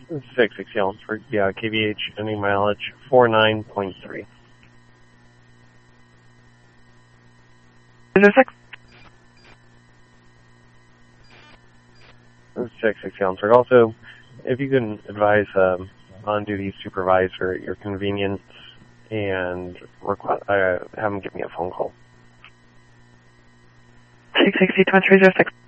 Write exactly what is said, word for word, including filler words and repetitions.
six six Ellensburg, yeah, K V H, ending mileage four nine point three. Is it six? six six Ellensburg. Also, if you can advise um, on-duty supervisor at your convenience and request, uh, have him give me a phone call. six six eight one three zero six.